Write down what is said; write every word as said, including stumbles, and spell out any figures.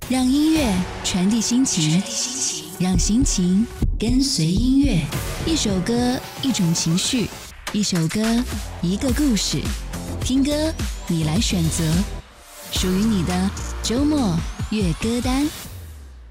让音乐传递心情，让心情跟随音乐。一首歌，一种情绪；一首歌，一个故事。听歌，你来选择，属于你的周末乐歌单。